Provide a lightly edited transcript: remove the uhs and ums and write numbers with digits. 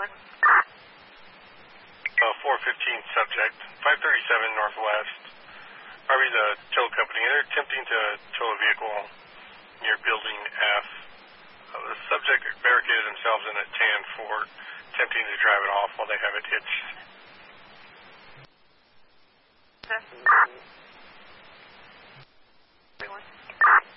415 subject, 537 Northwest. Probably the tow company. They're attempting to tow a vehicle near Building F. The subject barricaded themselves in a tan Ford, attempting to drive it off while they have it hitched. Everyone.